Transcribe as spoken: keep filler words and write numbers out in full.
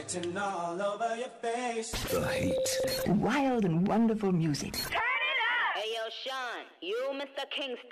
written all over your face. The heat. Wild and wonderful music. Turn it up! Hey, yo, Sean, you, Mister Kingston.